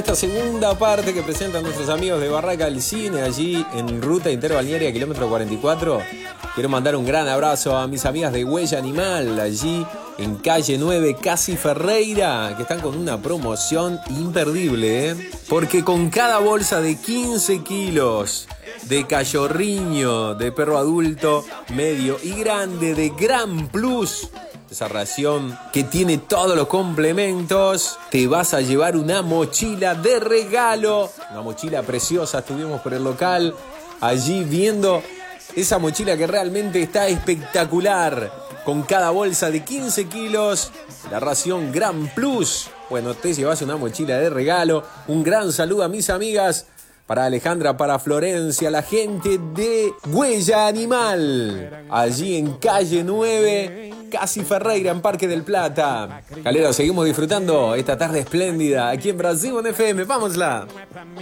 Esta segunda parte que presentan nuestros amigos de Barraca del Cine, allí en ruta interbalnearia kilómetro 44. Quiero mandar un gran abrazo a mis amigas de Huella Animal, allí en calle 9, Casi Ferreira, que están con una promoción imperdible, porque con cada bolsa de 15 kilos de cachorriño, de perro adulto, medio y grande, de Gran Plus, esa ración que tiene todos los complementos, te vas a llevar una mochila de regalo. Una mochila preciosa. Estuvimos por el local allí viendo esa mochila que realmente está espectacular. Con cada bolsa de 15 kilos, la ración Gran Plus. Bueno, te llevas una mochila de regalo. Un gran saludo a mis amigas. Para Alejandra, para Florencia, la gente de Huella Animal. Allí en calle 9, Casi Ferreira, en Parque del Plata. Calero, seguimos disfrutando esta tarde espléndida aquí en Brasil en FM. ¡Vámosla!